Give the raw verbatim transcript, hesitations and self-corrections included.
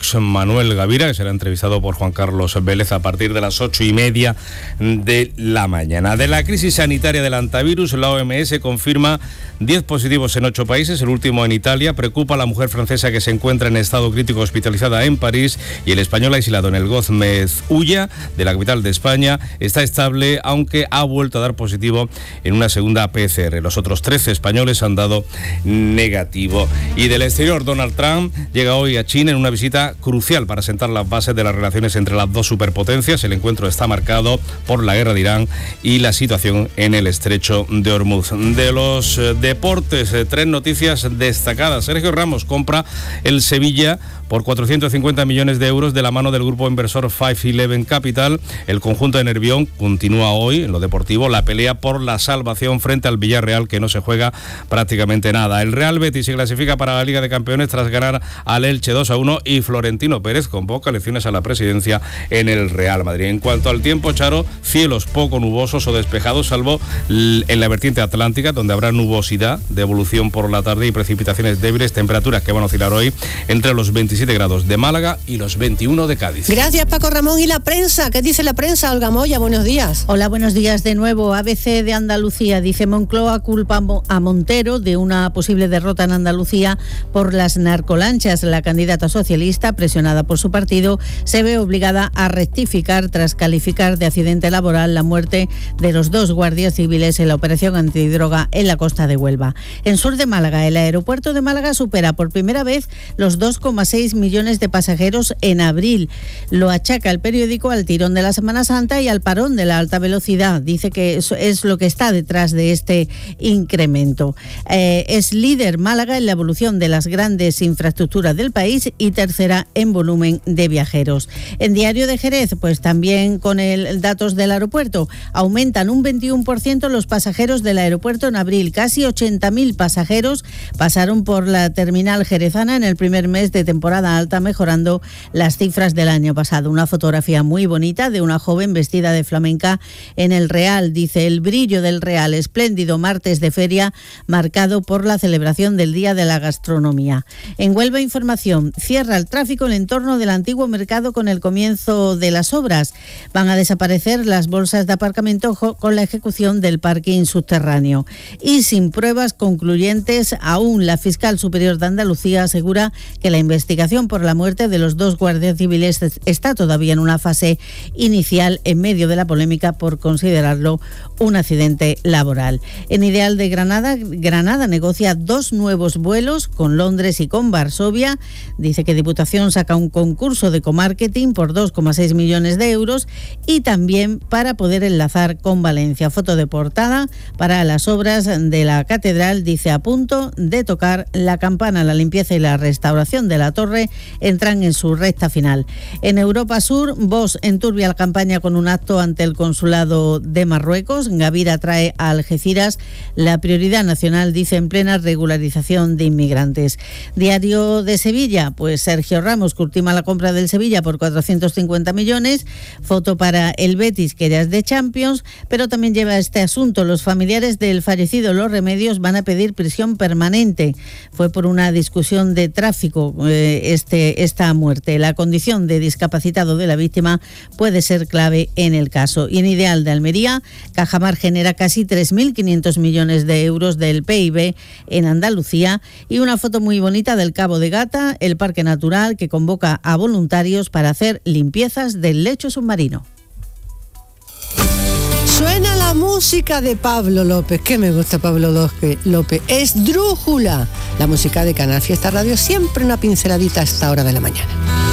Vox, Manuel Gavira, que será entrevistado por Juan Carlos Vélez a partir de las ocho y media de la mañana. De la crisis sanitaria del antivirus, la O M S confirma diez positivos en ocho países, el último en Italia. Preocupa a la mujer francesa que se encuentra en estado crítico hospitalizada en París, y el español aislado en el Gómez Ulla, de la capital de España, está estable, aunque ha vuelto a dar positivo en una segunda P C R. Los otros trece españoles han dado negativo. Y del exterior, Donald Trump llega hoy a China en una visita crucial para sentar las bases de las relaciones entre las dos superpotencias. El encuentro está marcado por la guerra de Irán y la situación en el estrecho de Hormuz. De los eh, deportes, eh, tres noticias destacadas. Sergio Ramos compra el Sevilla por cuatrocientos cincuenta millones de euros de la mano del grupo inversor cinco once Capital. El conjunto de Nervión continúa hoy en lo deportivo la pelea por la salvación frente al Villarreal, que no se juega prácticamente nada. El Real Betis se clasifica para la Liga de Campeones tras ganar al Elche dos a uno, y Florentino Pérez convoca elecciones a la presidencia en el Real Madrid. En cuanto al tiempo, Charo, cielos poco nubosos o despejados, salvo en la vertiente atlántica, donde habrá nubosidad de evolución por la tarde y precipitaciones débiles, temperaturas que van a oscilar hoy entre los veintisiete grados de Málaga y los veintiuno de Cádiz. Gracias, Paco Ramón. ¿Y la prensa? ¿Qué dice la prensa? Olga Moya, buenos días. Hola, buenos días de nuevo. A B C de Andalucía dice: Moncloa culpa a Montero de una posible derrota en Andalucía por las narcolanchas. La candidata socialista, presionada por su partido, se ve obligada a rectificar tras calificar de accidente laboral la muerte de los dos guardias civiles en la operación antidroga en la costa de Huelva. En sur de Málaga, el aeropuerto de Málaga supera por primera vez los dos coma seis millones de pasajeros en abril. Lo achaca el periódico al tirón de la Semana Santa y al parón de la alta velocidad. Dice que eso es lo que está detrás de este incremento. Eh, es líder Málaga en la evolución de las grandes infraestructuras del país y tercera en volumen de viajeros. En Diario de Jerez, pues también con el datos del aeropuerto, aumentan un veintiuno por ciento los pasajeros del aeropuerto en abril. Casi ochenta mil pasajeros pasaron por la terminal jerezana en el primer mes de temporada alta, mejorando las cifras del año pasado. Una fotografía muy bonita de una joven vestida de flamenca en el Real. Dice: el brillo del Real, espléndido martes de feria marcado por la celebración del Día de la Gastronomía. En Huelva Información, cierra el tráfico en el entorno del antiguo mercado con el comienzo de las obras. Van a desaparecer las bolsas de aparcamiento con la ejecución del parking subterráneo. Y sin pruebas concluyentes aún, la fiscal superior de Andalucía asegura que la investigación por la muerte de los dos guardias civiles está todavía en una fase inicial en medio de la polémica por considerarlo un accidente laboral. En Ideal de Granada, Granada negocia dos nuevos vuelos con Londres y con Varsovia. Dice que Diputación saca un concurso de comarketing por dos coma seis millones de euros y también para poder enlazar con Valencia. Foto de portada para las obras de la catedral. Dice: a punto de tocar la campana, la limpieza y la restauración de la torre entran en su recta final. En Europa Sur, Vox enturbia la campaña con un acto ante el consulado de Marruecos. Gavira trae a Algeciras la prioridad nacional, dice, en plena regularización de inmigrantes. Diario de Sevilla, pues Sergio Ramos ultima la compra del Sevilla por cuatrocientos cincuenta millones. Foto para el Betis, que ya es de Champions, pero también lleva este asunto. Los familiares del fallecido Los Remedios van a pedir prisión permanente. Fue por una discusión de tráfico eh, Este, esta muerte. La condición de discapacitado de la víctima puede ser clave en el caso. Y en Ideal de Almería, Cajamar genera casi tres mil quinientos millones de euros del P I B en Andalucía, y una foto muy bonita del Cabo de Gata, el parque natural que convoca a voluntarios para hacer limpiezas del lecho submarino. Suena la música de Pablo López, que me gusta Pablo López, es Drújula, la música de Canal Fiesta Radio, siempre una pinceladita a esta hora de la mañana.